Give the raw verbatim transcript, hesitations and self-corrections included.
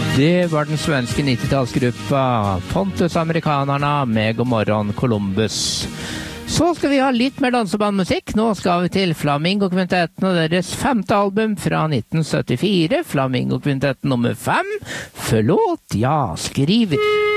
Det var den svenske nittitallsgruppa Pontus Amerikanerna med God morgon Columbus. Så skal vi ha litt mer dansebandmusikk. Nå skal vi til Flamingo-kvintetten og deres femte album fra nitten syttifire. Flamingo-kvintetten nummer fem. Förlåt, jag skriver.